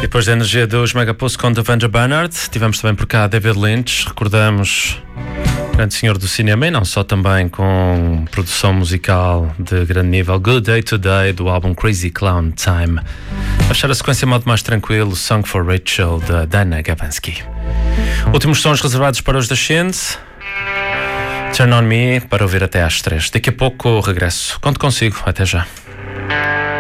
E depois da energia dos Megapulse com Devendra Banhart, tivemos também por cá David Lynch, recordamos o grande senhor do cinema e não só, também com produção musical de grande nível, Good Day Today, do álbum Crazy Clown Time. A fechar a sequência em modo mais tranquilo, Song for Rachel, da Dana Gavansky. Últimos sons reservados para os da Shins, Turn On Me, para ouvir até às 3. Daqui a pouco regresso. Conto consigo, até já.